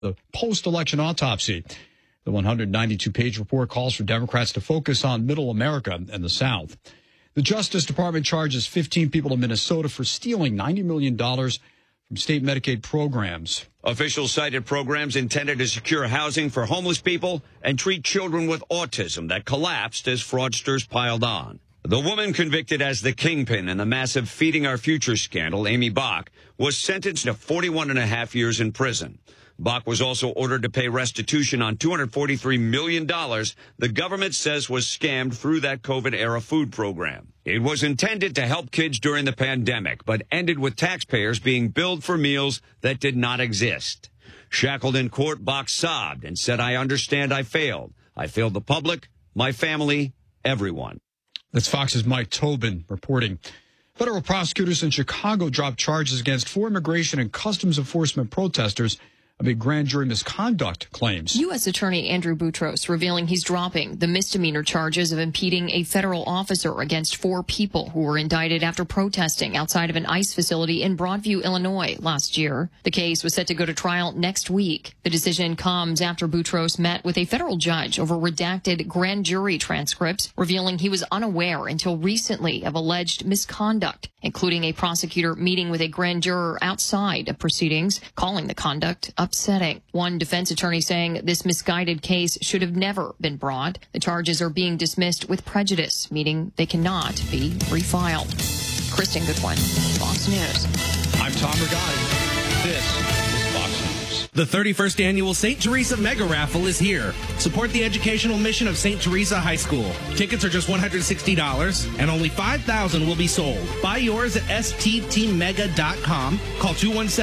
the post-election autopsy. The 192-page report calls for Democrats to focus on middle America and the South. The Justice Department charges 15 people in Minnesota for stealing $90 million from state Medicaid programs. Officials cited programs intended to secure housing for homeless people and treat children with autism that collapsed as fraudsters piled on. The woman convicted as the kingpin in the massive Feeding Our Future scandal, Amy Bach, was sentenced to 41 and a half years in prison. Bach was also ordered to pay restitution on $243 million the government says was scammed through that COVID-era food program. It was intended to help kids during the pandemic, but ended with taxpayers being billed for meals that did not exist. Shackled in court, Bach sobbed and said, "I understand I failed. I failed the public, my family, everyone." That's Fox's Mike Tobin reporting. Federal prosecutors in Chicago dropped charges against 4 immigration and customs enforcement protesters amid grand jury misconduct claims. U.S. Attorney Andrew Boutros revealing he's dropping the misdemeanor charges of impeding a federal officer against 4 people who were indicted after protesting outside of an ICE facility in Broadview, Illinois last year. The case was set to go to trial next week. The decision comes after Boutros met with a federal judge over redacted grand jury transcripts, revealing he was unaware until recently of alleged misconduct, including a prosecutor meeting with a grand juror outside of proceedings, calling the conduct upsetting. One defense attorney saying this misguided case should have never been brought. The charges are being dismissed with prejudice, meaning they cannot be refiled. Kristen Goodwin, Fox News. I'm Tom Rigotti. This is Fox News. The 31st annual St. Teresa Mega Raffle is here. Support the educational mission of St. Teresa High School. Tickets are just $160 and only 5,000 will be sold. Buy yours at sttmega.com. Call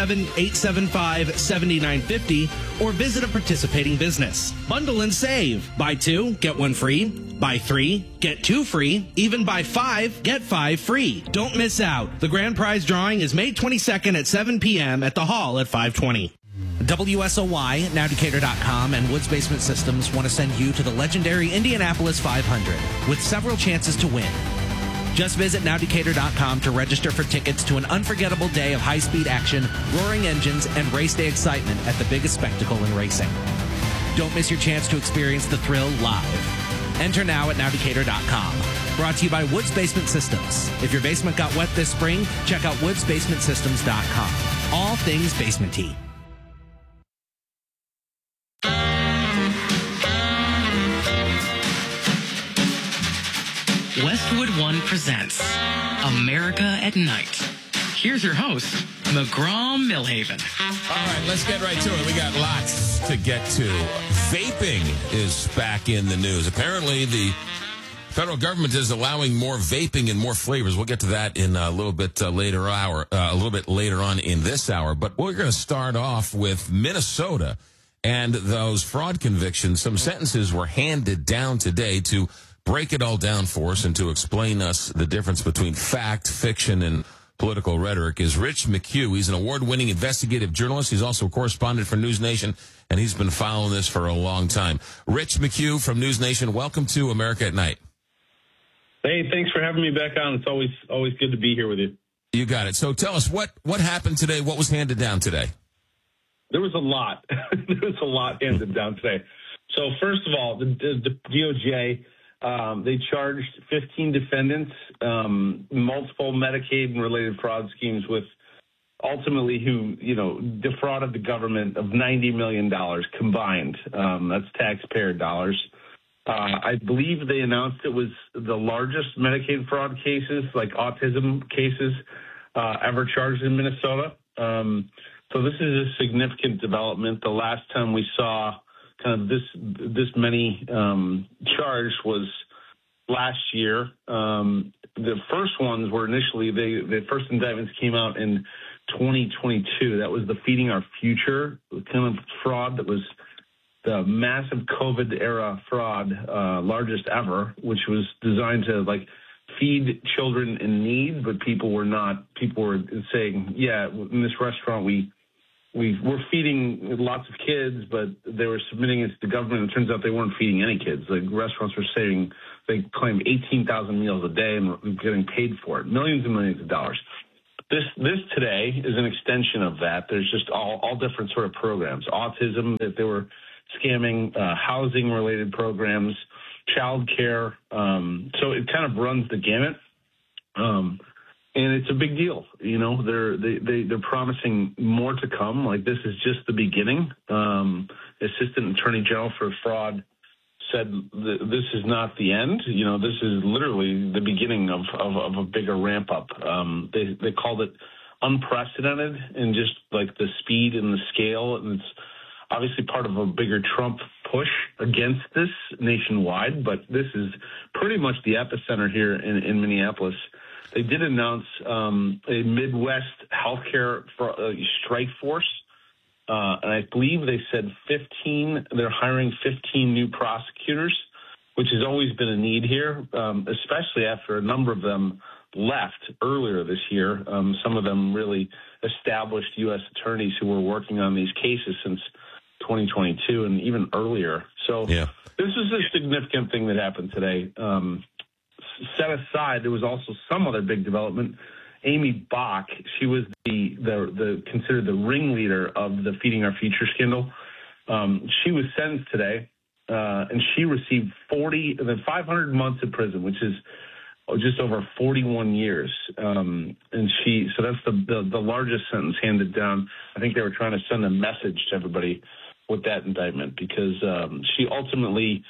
217-875-7950 or visit a participating business. Bundle and save. Buy 2, get 1 free. Buy 3, get 2 free. Even buy 5, get 5 free. Don't miss out. The grand prize drawing is May 22nd at 7 p.m. at the hall at 520. WSOY, Nowdecatur.com, and Woods Basement Systems want to send you to the legendary Indianapolis 500 with several chances to win. Just visit Nowdecatur.com to register for tickets to an unforgettable day of high-speed action, roaring engines, and race day excitement at the biggest spectacle in racing. Don't miss your chance to experience the thrill live. Enter now at Nowdecatur.com. Brought to you by Woods Basement Systems. If your basement got wet this spring, check out woodsbasementsystems.com. All things basement-y. Westwood One presents America at Night. Here's your host, McGraw-Millhaven. All right, let's get right to it. We got lots to get to. Vaping is back in the news. Apparently, the federal government is allowing more vaping in more flavors. We'll get to that in a little bit later on in this hour. But we're going to start off with Minnesota and those fraud convictions. Some sentences were handed down today to break it all down for us and to explain us the difference between fact, fiction, and political rhetoric is Rich McHugh. He's an award-winning investigative journalist. He's also a correspondent for News Nation, and he's been following this for a long time. Rich McHugh from News Nation, welcome to America at Night. Hey, thanks for having me back on. It's always good to be here with you. You got it. So tell us, what happened today? What was handed down today? There was a lot. There was a lot handed down today. So first of all, the DOJ, they charged 15 defendants, multiple Medicaid and related fraud schemes with ultimately who, defrauded the government of $90 million combined. That's taxpayer dollars. I believe they announced it was the largest Medicaid fraud cases, like autism cases, ever charged in Minnesota. So this is a significant development. The last time we saw kind of this many charged was last year. The first ones were initially, the first indictments came out in 2022. That was the Feeding Our Future kind of fraud that was the massive COVID era fraud, largest ever, which was designed to feed children in need, but people were saying, yeah, in this restaurant we're feeding lots of kids, but they were submitting it to the government. It turns out they weren't feeding any kids. Like restaurants were saying they claimed 18,000 meals a day and were getting paid for it, millions and millions of dollars. This today is an extension of that. There's just all different sort of programs. Autism, that they were scamming, housing-related programs, child care. So it kind of runs the gamut. And it's a big deal. You know, they're promising more to come. Like, this is just the beginning. Assistant Attorney General for Fraud said this is not the end. You know, this is literally the beginning of a bigger ramp up. They called it unprecedented in just like the speed and the scale. And it's obviously part of a bigger Trump push against this nationwide. But this is pretty much the epicenter here in Minneapolis. They did announce a Midwest healthcare strike force. And I believe they said 15, they're hiring 15 new prosecutors, which has always been a need here, especially after a number of them left earlier this year. Some of them really established U.S. attorneys who were working on these cases since 2022 and even earlier. So This is a significant thing that happened today. Set aside, there was also some other big development. Amy Bach, she was the considered the ringleader of the Feeding Our Future scandal. She was sentenced today, and she received 500 months in prison, which is just over 41 years. So that's the largest sentence handed down. I think they were trying to send a message to everybody with that indictment because she ultimately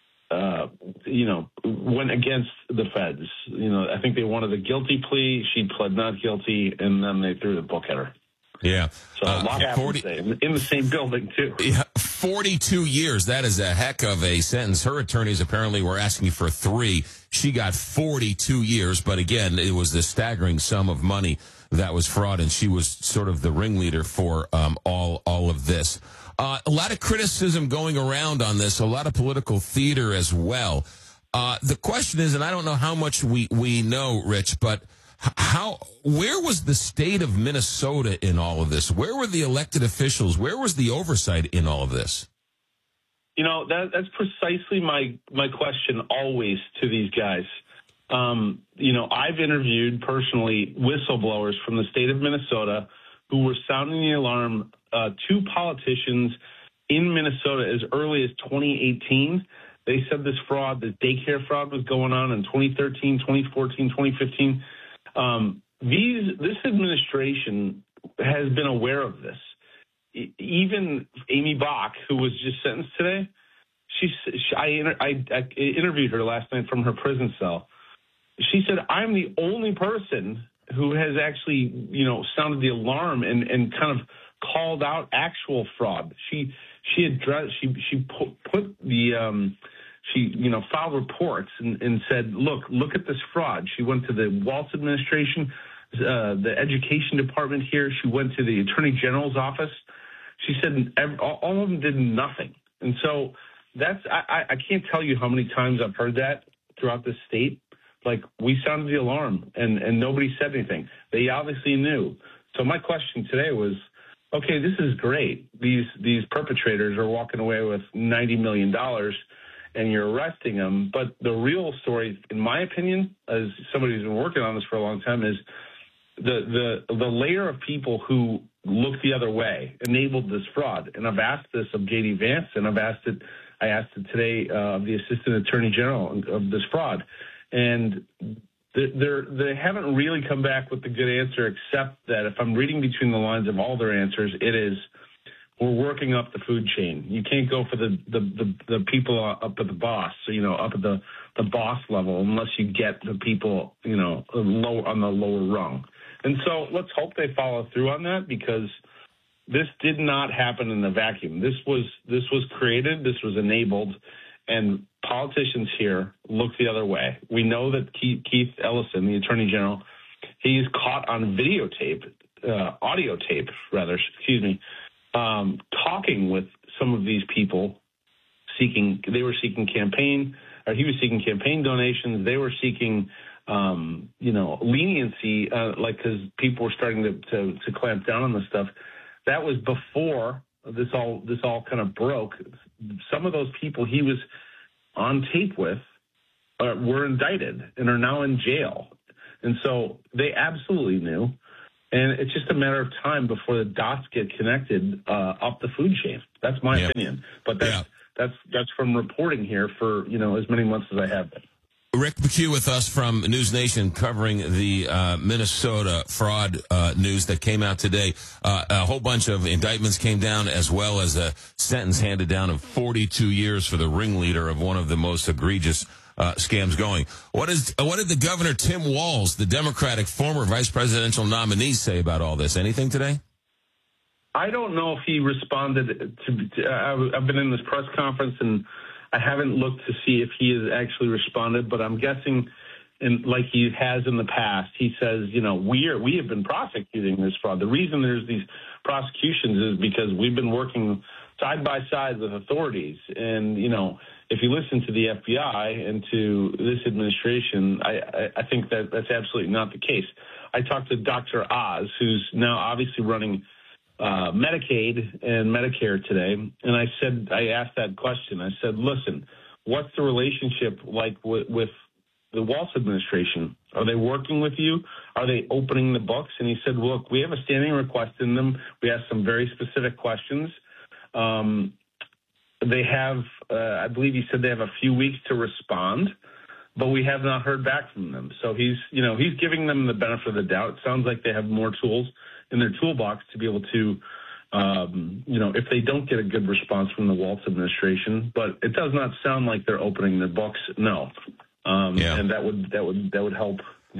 went against the feds. You know, I think they wanted a guilty plea. She pled not guilty, and then they threw the book at her. Yeah. So a lot happened today in the same building, too. Yeah, 42 years. That is a heck of a sentence. Her attorneys apparently were asking for 3. She got 42 years. But again, it was the staggering sum of money that was fraud, and she was sort of the ringleader for all of this. A lot of criticism going around on this, a lot of political theater as well. The question is, and I don't know how much we know, Rich, but where was the state of Minnesota in all of this? Where were the elected officials? Where was the oversight in all of this? You know, that's precisely my question always to these guys. I've interviewed personally whistleblowers from the state of Minnesota who were sounding the alarm to politicians in Minnesota as early as 2018. They said this fraud, this daycare fraud was going on in 2013, 2014, 2015. This administration has been aware of this. Even Amy Bach, who was just sentenced today, I interviewed her last night from her prison cell. She said, I'm the only person who has actually, sounded the alarm and kind of called out actual fraud. She filed reports and said, look at this fraud. She went to the Walz administration, the education department here. She went to the attorney general's office. She said all of them did nothing. And so I can't tell you how many times I've heard that throughout the state. Like, we sounded the alarm and nobody said anything. They obviously knew. So my question today was, okay, this is great. These perpetrators are walking away with $90 million and you're arresting them. But the real story, in my opinion, as somebody who's been working on this for a long time, is the layer of people who looked the other way enabled this fraud. And I've asked this of J.D. Vance, and I asked it today of the Assistant Attorney General of this fraud. And they haven't really come back with the good answer, except that if I'm reading between the lines of all their answers, it is, we're working up the food chain. You can't go for the people up at the boss, up at the boss level, unless you get the people, low on the lower rung. And so let's hope they follow through on that, because this did not happen in a vacuum. This was created, this was enabled, and politicians here look the other way. We know that Keith Ellison, the Attorney General, he's caught on audio tape, talking with some of these people he was seeking campaign donations. They were seeking, leniency, because people were starting to clamp down on this stuff. That was before this all kind of broke. Some of those people he was on tape with were indicted and are now in jail. And so they absolutely knew. And it's just a matter of time before the dots get connected up the food chain. That's my opinion. But that's from reporting here for, as many months as I have been. Rick McHugh with us from News Nation covering the Minnesota fraud news that came out today. A whole bunch of indictments came down, as well as a sentence handed down of 42 years for the ringleader of one of the most egregious scams going. What did the governor, Tim Walz, the Democratic former vice presidential nominee, say about all this? Anything today? I don't know if he responded I've been in this press conference and I haven't looked to see if he has actually responded, but I'm guessing, and like he has in the past, he says, we have been prosecuting this fraud. The reason there's these prosecutions is because we've been working side by side with authorities. And, if you listen to the FBI and to this administration, I think that that's absolutely not the case. I talked to Dr. Oz, who's now obviously running Medicaid and Medicare today, and I asked that question. I said, listen, what's the relationship like with the Walz administration? Are they working with you? Are they opening the books? And he said, look, we have a standing request in them. We asked some very specific questions. They have, I believe he said they have a few weeks to respond, but we have not heard back from them. So he's giving them the benefit of the doubt. It sounds like they have more tools in their toolbox to be able to, if they don't get a good response from the Walz administration, but it does not sound like they're opening their books. No. And that would help,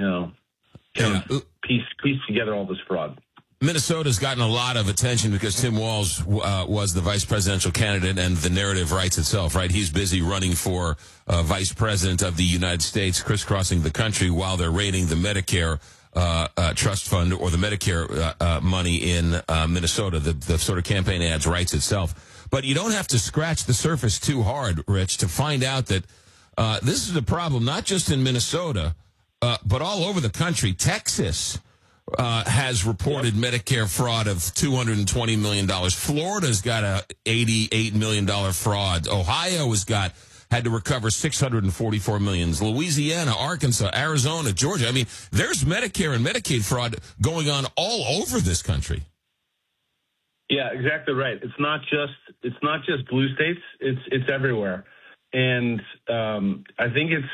piece together all this fraud. Minnesota's gotten a lot of attention because Tim Walz was the vice presidential candidate, and the narrative writes itself, right? He's busy running for vice president of the United States, crisscrossing the country while they're raiding the Medicare trust fund or the Medicare money in Minnesota. The sort of campaign ads writes itself. But you don't have to scratch the surface too hard, Rich, to find out that this is a problem not just in Minnesota, but all over the country. Texas has reported Medicare fraud of $220 million. Florida's got a $88 million fraud. Ohio had to recover $644 million. Louisiana, Arkansas, Arizona, Georgia. I mean, there's Medicare and Medicaid fraud going on all over this country. Yeah, exactly right. It's not just blue states. It's everywhere. And I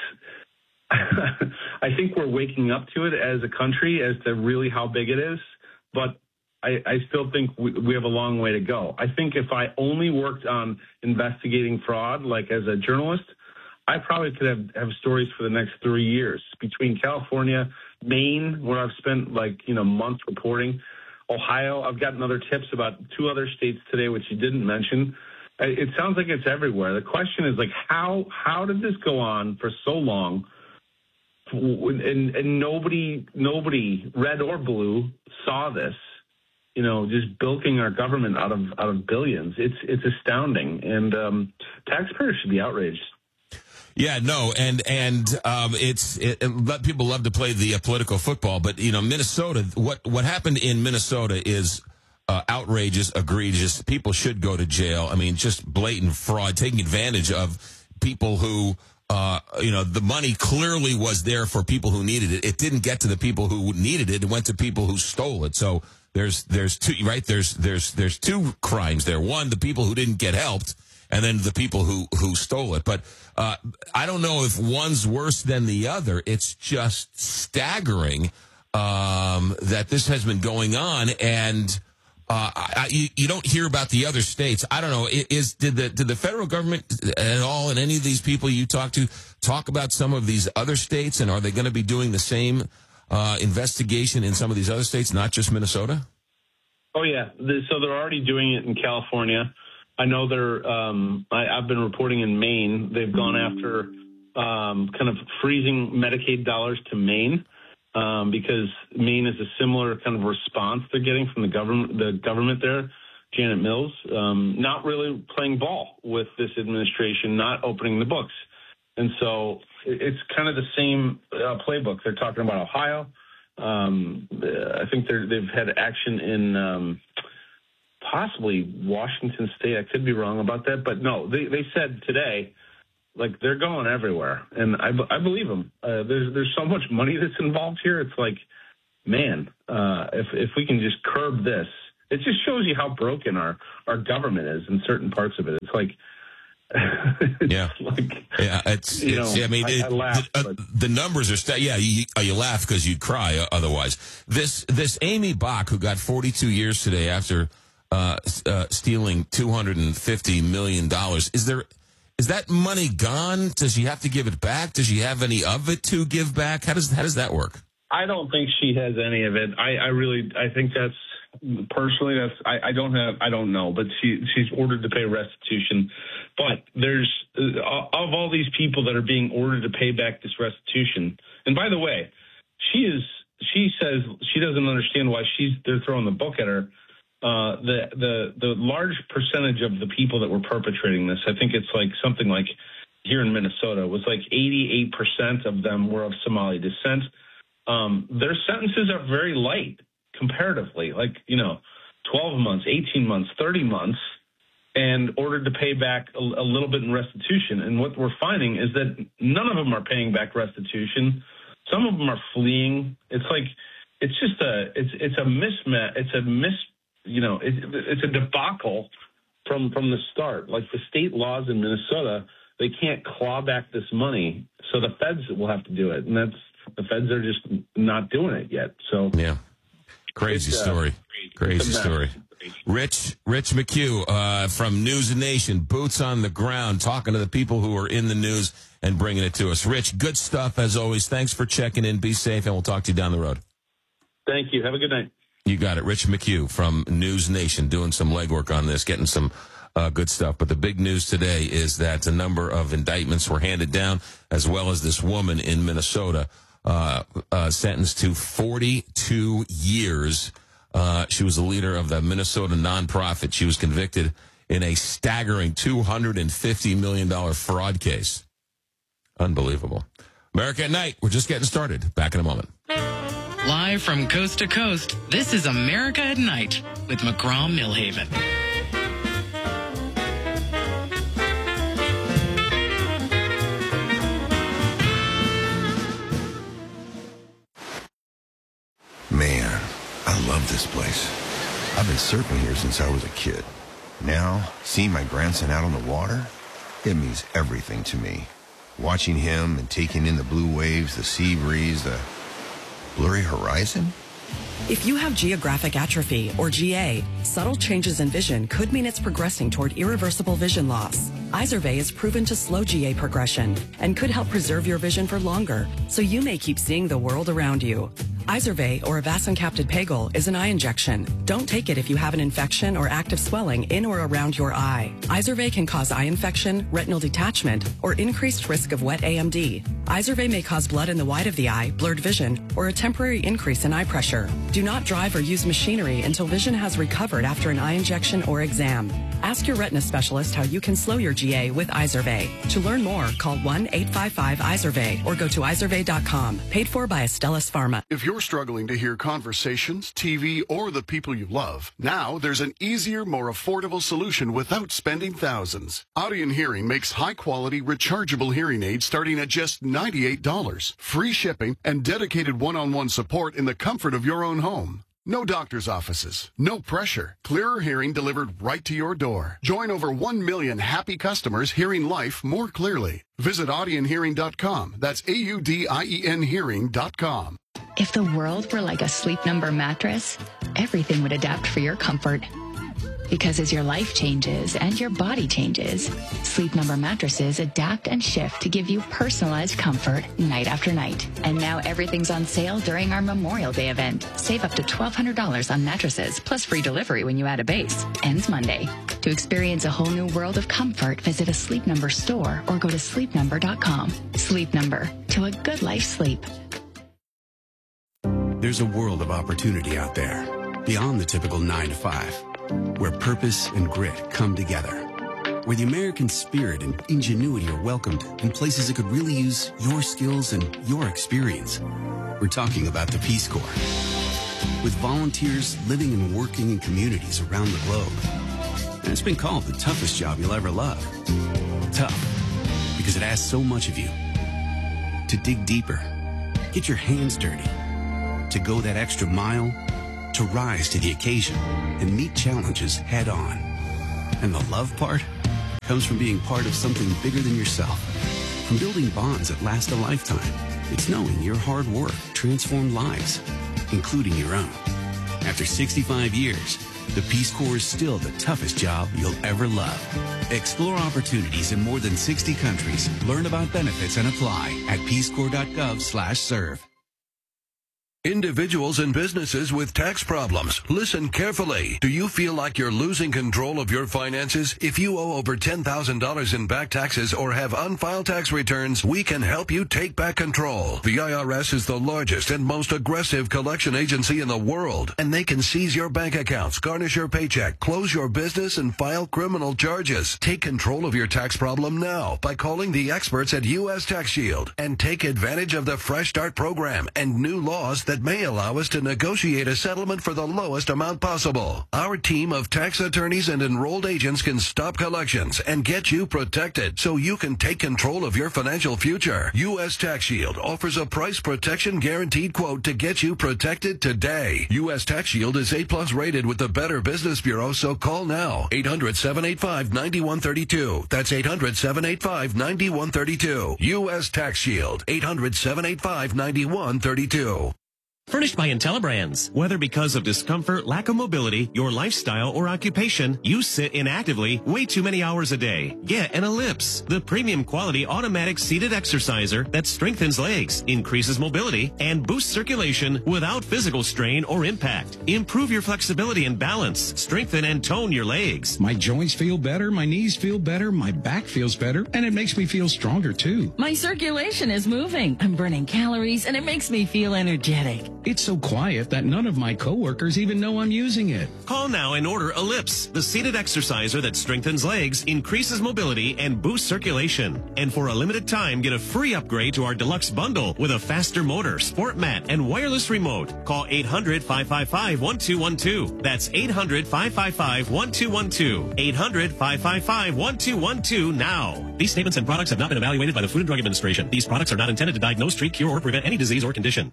think we're waking up to it as a country as to really how big it is, but I still think we have a long way to go. I think if I only worked on investigating fraud, like as a journalist, I probably could have stories for the next 3 years. Between California, Maine, where I've spent months reporting, Ohio, I've gotten other tips about 2 other states today, which you didn't mention. It sounds like it's everywhere. The question is how did this go on for so long? And nobody, red or blue, saw this. Just bilking our government out of billions. It's astounding, and taxpayers should be outraged. Yeah, no, and people love to play the political football, but Minnesota. What happened in Minnesota is outrageous, egregious. People should go to jail. I mean, just blatant fraud, taking advantage of people who. The money clearly was there for people who needed it. It didn't get to the people who needed it. It went to people who stole it. So there's two, right? There's 2 crimes there. One, the people who didn't get helped, and then the people who stole it. But I don't know if one's worse than the other. It's just staggering that this has been going on, and you don't hear about the other states. I don't know. Did the federal government at all, and any of these people you talk to, talk about some of these other states, and are they going to be doing the same investigation in some of these other states, not just Minnesota? Oh yeah, so they're already doing it in California. I know I've been reporting in Maine. They've gone after kind of freezing Medicaid dollars to Maine. Because Maine is a similar kind of response they're getting from the government there, Janet Mills, not really playing ball with this administration, not opening the books. And so it's kind of the same playbook. They're talking about Ohio. I think they've had action in possibly Washington State. I could be wrong about that, but no, they said today, they're going everywhere, and I believe them. There's so much money that's involved here. It's like man, if we can just curb this, it just shows you how broken our government is in certain parts of it. It's like, I mean, I laugh, the numbers are you laugh because you'd cry otherwise. This Amy Bach, who got 42 years today after stealing $250 million, is that money gone? Does she have to give it back? Does she have any of it to give back? How does that work? I don't think she has any of it. I think that's personally, I don't know, but she's ordered to pay restitution. But there's of all these people that are being ordered to pay back this restitution. And by the way, she says she doesn't understand why they're throwing the book at her. The large percentage of the people that were perpetrating this, I think it's like something like here in Minnesota, was like 88% of them were of Somali descent. Their sentences are very light comparatively, 12 months, 18 months, 30 months, and ordered to pay back a little bit in restitution. And what we're finding is that none of them are paying back restitution. Some of them are fleeing. It's a mismatch. It's a debacle from the start. Like the state laws in Minnesota, they can't claw back this money, so the feds will have to do it, and the feds are just not doing it yet. So yeah, crazy story. Crazy story. Rich McHugh from News Nation, boots on the ground, talking to the people who are in the news and bringing it to us. Rich, good stuff as always. Thanks for checking in. Be safe, and we'll talk to you down the road. Thank you. Have a good night. You got it. Rich McHugh from News Nation doing some legwork on this, getting some good stuff. But the big news today is that a number of indictments were handed down, as well as this woman in Minnesota sentenced to 42 years. She was the leader of the Minnesota nonprofit. She was convicted in a staggering $250 million fraud case. Unbelievable. America at Night. We're just getting started. Back in a moment. Live from coast to coast, this is America at Night with McGraw Millhaven. Man, I love this place. I've been surfing here since I was a kid. Now, seeing my grandson out on the water, it means everything to me. Watching him and taking in the blue waves, the sea breeze, the blurry horizon. If you have geographic atrophy, or GA, subtle changes in vision could mean it's progressing toward irreversible vision loss. Izervay is proven to slow GA progression and could help preserve your vision for longer, so you may keep seeing the world around you. Izervay, or avacincaptad pegol, is an eye injection. Don't take it if you have an infection or active swelling in or around your eye. Izervay can cause eye infection, retinal detachment, or increased risk of wet AMD. Izervay may cause blood in the white of the eye, blurred vision, or a temporary increase in eye pressure. Do not drive or use machinery until vision has recovered after an eye injection or exam. Ask your retina specialist how you can slow your GA with Izervay. To learn more, call 1-855-IZERVAY or go to izervay.com. Paid for by Astellas Pharma. If you're struggling to hear conversations, TV, or the people you love, now there's an easier, more affordable solution without spending thousands. Audien Hearing makes high-quality, rechargeable hearing aids starting at just $98. Free shipping and dedicated one-on-one support in the comfort of your own home. No doctor's offices, no pressure. Clearer hearing delivered right to your door. Join over 1 million happy customers hearing life more clearly. Visit audienhearing.com. That's AUDIEN hearing.com. If the world were like a Sleep Number mattress, everything would adapt for your comfort. Because as your life changes and your body changes, Sleep Number mattresses adapt and shift to give you personalized comfort night after night. And now everything's on sale during our Memorial Day event. Save up to $1,200 on mattresses, plus free delivery when you add a base. Ends Monday. To experience a whole new world of comfort, visit a Sleep Number store or go to sleepnumber.com. Sleep Number. To a good life sleep. There's a world of opportunity out there, beyond the typical 9 to 5. Where purpose and grit come together. Where the American spirit and ingenuity are welcomed in places that could really use your skills and your experience. We're talking about the Peace Corps. With volunteers living and working in communities around the globe. And it's been called the toughest job you'll ever love. Tough, because it asks so much of you. To dig deeper, get your hands dirty, to go that extra mile, to rise to the occasion and meet challenges head on. And the love part comes from being part of something bigger than yourself. From building bonds that last a lifetime, it's knowing your hard work transformed lives, including your own. After 65 years, the Peace Corps is still the toughest job you'll ever love. Explore opportunities in more than 60 countries. Learn about benefits and apply at peacecorps.gov/serve. Individuals and businesses with tax problems, listen carefully. Do you feel like you're losing control of your finances? If you owe over $10,000 in back taxes or have unfiled tax returns, we can help you take back control. The IRS is the largest and most aggressive collection agency in the world, and they can seize your bank accounts, garnish your paycheck, close your business, and file criminal charges. Take control of your tax problem now by calling the experts at U.S. Tax Shield and take advantage of the Fresh Start program and new laws that may allow us to negotiate a settlement for the lowest amount possible. Our team of tax attorneys and enrolled agents can stop collections and get you protected so you can take control of your financial future. U.S. Tax Shield offers a price protection guaranteed quote to get you protected today. U.S. Tax Shield is A+ rated with the Better Business Bureau, so call now. 800-785-9132. That's 800-785-9132. U.S. Tax Shield. 800-785-9132. Furnished by IntelliBrands. Whether because of discomfort, lack of mobility, your lifestyle, or occupation, you sit inactively way too many hours a day. Get an Ellipse, the premium quality automatic seated exerciser that strengthens legs, increases mobility, and boosts circulation without physical strain or impact. Improve your flexibility and balance. Strengthen and tone your legs. My joints feel better, my knees feel better, my back feels better, and it makes me feel stronger too. My circulation is moving. I'm burning calories, and it makes me feel energetic. It's so quiet that none of my coworkers even know I'm using it. Call now and order Ellipse, the seated exerciser that strengthens legs, increases mobility, and boosts circulation. And for a limited time, get a free upgrade to our deluxe bundle with a faster motor, sport mat, and wireless remote. Call 800-555-1212. That's 800-555-1212. 800-555-1212 now. These statements and products have not been evaluated by the Food and Drug Administration. These products are not intended to diagnose, treat, cure, or prevent any disease or condition.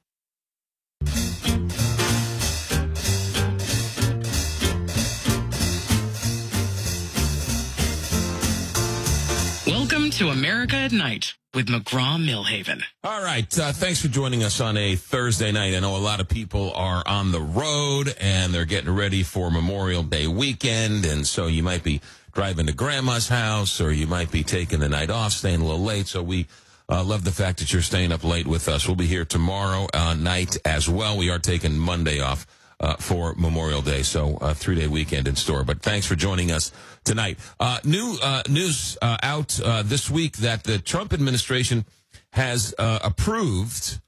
Welcome to America at Night with McGraw-Millhaven. All right. Thanks for joining us on a Thursday night. I know a lot of people are on the road and they're getting ready for Memorial Day weekend. And so you might be driving to grandma's house or you might be taking the night off, staying a little late. So we love the fact that you're staying up late with us. We'll be here tomorrow night as well. We are taking Monday off for Memorial Day, so a 3-day weekend in store. But thanks for joining us tonight. New news out this week that the Trump administration has approved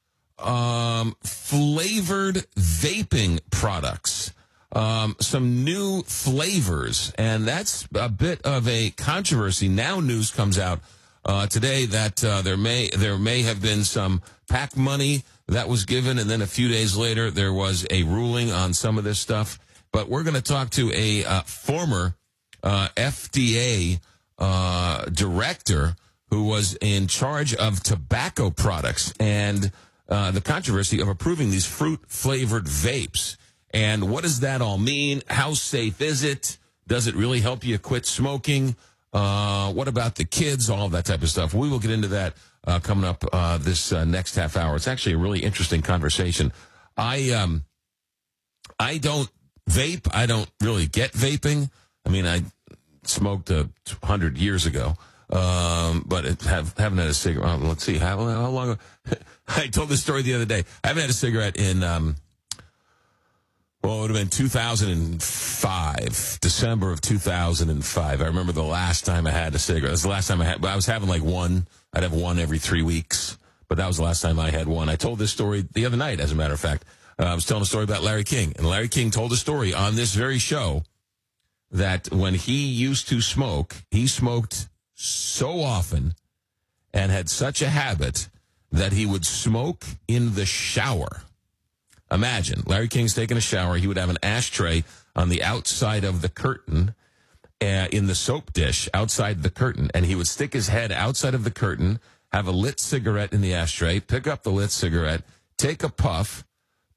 flavored vaping products. Some new flavors, and that's a bit of a controversy. Now news comes out today that there may have been some PAC money that was given, and then a few days later there was a ruling on some of this stuff. But we're going to talk to a former FDA director who was in charge of tobacco products and the controversy of approving these fruit-flavored vapes. And what does that all mean? How safe is it? Does it really help you quit smoking? What about the kids? All of that type of stuff. We will get into that coming up this next half hour. It's actually a really interesting conversation. I don't vape. I don't really get vaping. I mean, I smoked 100 year ago, but haven't had a cigarette. Let's see, how long? I told this story the other day. I haven't had a cigarette in, well, it would have been 2005, December of 2005. I remember the last time I had a cigarette. It was the last time I was having like one. I'd have one every 3 weeks, but that was the last time I had one. I told this story the other night, as a matter of fact. I was telling a story about Larry King, and Larry King told a story on this very show that when he used to smoke, he smoked so often and had such a habit that he would smoke in the shower. Imagine, Larry King's taking a shower. He would have an ashtray on the outside of the curtain, in the soap dish outside the curtain, and he would stick his head outside of the curtain, have a lit cigarette in the ashtray, pick up the lit cigarette, take a puff,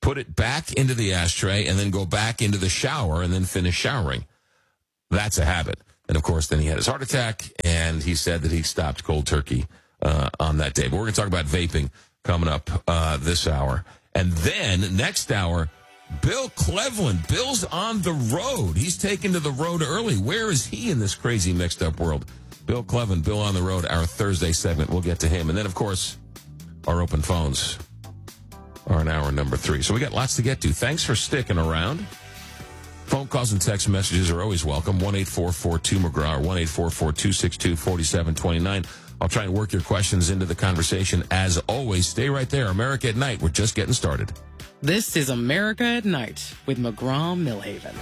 put it back into the ashtray, and then go back into the shower and then finish showering. That's a habit. And, of course, then he had his heart attack, and he said that he stopped cold turkey on that day. But we're going to talk about vaping coming up this hour. And then next hour, Bill Cleveland. Bill's on the road. He's taken to the road early. Where is he in this crazy mixed-up world? Bill Cleveland, Bill on the Road, our Thursday segment. We'll get to him. And then, of course, our open phones are in hour number 3. So we got lots to get to. Thanks for sticking around. Phone calls and text messages are always welcome. 1-844-2-McGraw or 1-844-262-4729. I'll try and work your questions into the conversation. As always, stay right there. America at Night. We're just getting started. This is America at Night with McGraw-Milhaven.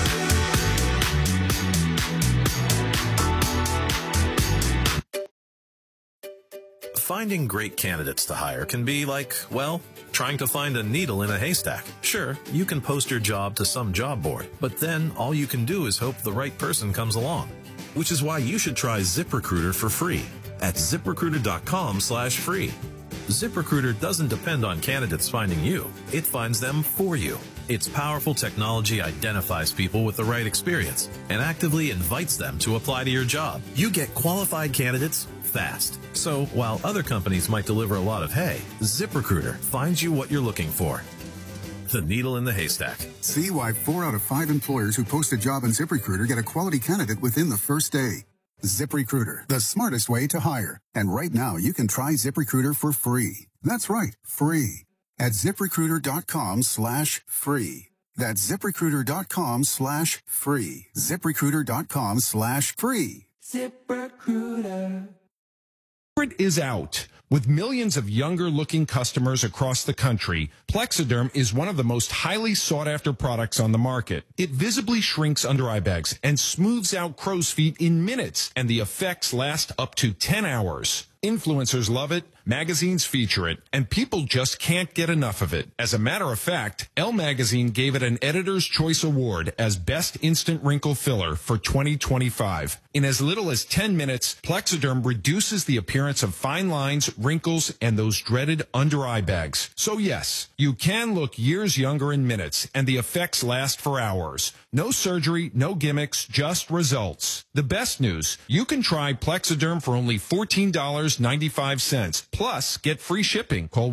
Finding great candidates to hire can be like, well, trying to find a needle in a haystack. Sure, you can post your job to some job board, but then all you can do is hope the right person comes along. Which is why you should try ZipRecruiter for free at ZipRecruiter.com/free. ZipRecruiter doesn't depend on candidates finding you. It finds them for you. Its powerful technology identifies people with the right experience and actively invites them to apply to your job. You get qualified candidates fast. So while other companies might deliver a lot of hay, ZipRecruiter finds you what you're looking for. The needle in the haystack. See why 4 out of 5 employers who post a job on ZipRecruiter get a quality candidate within the first day. ZipRecruiter, the smartest way to hire. And right now, you can try ZipRecruiter for free. That's right, free. At ZipRecruiter.com/free. That's ZipRecruiter.com/free. ZipRecruiter.com/free. ZipRecruiter. It is out. With millions of younger-looking customers across the country, Plexiderm is one of the most highly sought-after products on the market. It visibly shrinks under-eye bags and smooths out crow's feet in minutes, and the effects last up to 10 hours. Influencers love it, magazines feature it, and people just can't get enough of it. As a matter of fact, Elle Magazine gave it an Editor's Choice Award as Best Instant Wrinkle Filler for 2025. In as little as 10 minutes, Plexiderm reduces the appearance of fine lines, wrinkles, and those dreaded under-eye bags. So yes, you can look years younger in minutes, and the effects last for hours. No surgery, no gimmicks, just results. The best news, you can try Plexiderm for only $14.95. Plus, get free shipping. Call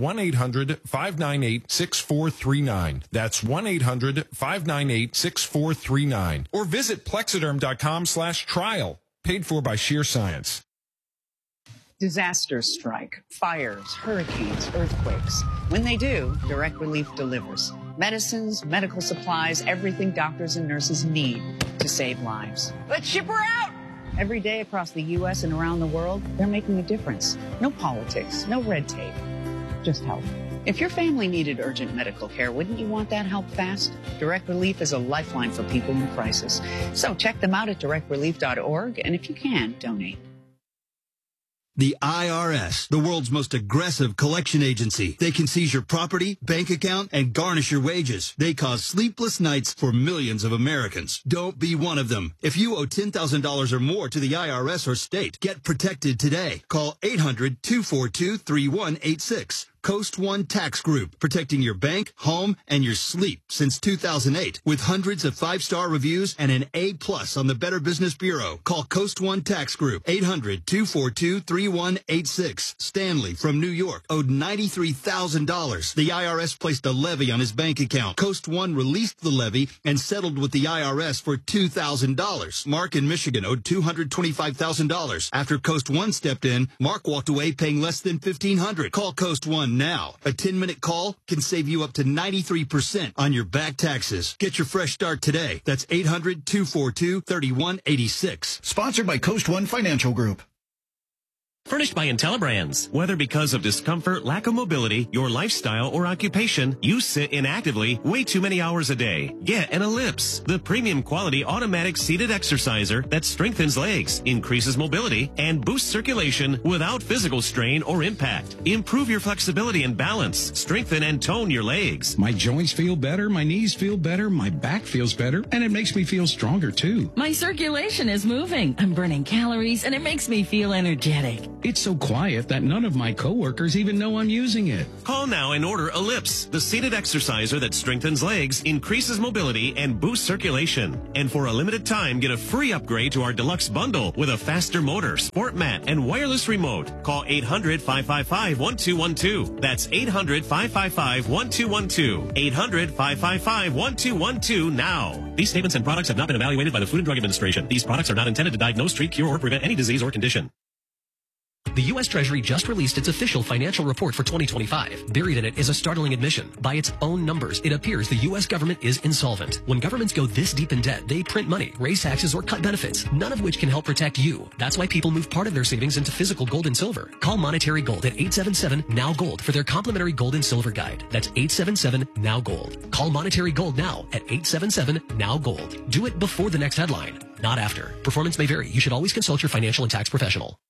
1-800-598-6439. That's 1-800-598-6439. Or visit Plexiderm.com/trial. Paid for by Sheer Science. Disasters strike, fires, hurricanes, earthquakes. When they do, Direct Relief delivers. Medicines, medical supplies, everything doctors and nurses need to save lives. Let's ship her out! Every day across the U.S. and around the world, they're making a difference. No politics, no red tape, just help. If your family needed urgent medical care, wouldn't you want that help fast? Direct Relief is a lifeline for people in crisis. So check them out at directrelief.org, and if you can, donate. The IRS, the world's most aggressive collection agency. They can seize your property, bank account, and garnish your wages. They cause sleepless nights for millions of Americans. Don't be one of them. If you owe $10,000 or more to the IRS or state, get protected today. Call 800-242-3186. Coast One Tax Group, protecting your bank, home, and your sleep since 2008. With hundreds of 5-star reviews and an A+ on the Better Business Bureau. Call Coast One Tax Group, 800-242-3186. Stanley from New York owed $93,000. The IRS placed a levy on his bank account. Coast One released the levy and settled with the IRS for $2,000. Mark in Michigan owed $225,000. After Coast One stepped in, Mark walked away paying less than $1,500. Call Coast One now. A 10-minute call can save you up to 93% on your back taxes. Get your fresh start today. That's 800-242-3186. Sponsored by Coast One Financial Group. Furnished by IntelliBrands. Whether because of discomfort, lack of mobility, your lifestyle, or occupation, you sit inactively way too many hours a day. Get an Ellipse, the premium quality automatic seated exerciser that strengthens legs, increases mobility, and boosts circulation without physical strain or impact. Improve your flexibility and balance. Strengthen and tone your legs. My joints feel better, my knees feel better, my back feels better, and it makes me feel stronger too. My circulation is moving. I'm burning calories, and it makes me feel energetic. It's so quiet that none of my coworkers even know I'm using it. Call now and order Ellipse, the seated exerciser that strengthens legs, increases mobility, and boosts circulation. And for a limited time, get a free upgrade to our deluxe bundle with a faster motor, sport mat, and wireless remote. Call 800-555-1212. That's 800-555-1212. 800-555-1212 now. These statements and products have not been evaluated by the Food and Drug Administration. These products are not intended to diagnose, treat, cure, or prevent any disease or condition. The U.S. Treasury just released its official financial report for 2025. Buried in it is a startling admission. By its own numbers, it appears the U.S. government is insolvent. When governments go this deep in debt, they print money, raise taxes, or cut benefits, none of which can help protect you. That's why people move part of their savings into physical gold and silver. Call Monetary Gold at 877-NOW-GOLD for their complimentary gold and silver guide. That's 877-NOW-GOLD. Call Monetary Gold now at 877-NOW-GOLD. Do it before the next headline, not after. Performance may vary. You should always consult your financial and tax professional.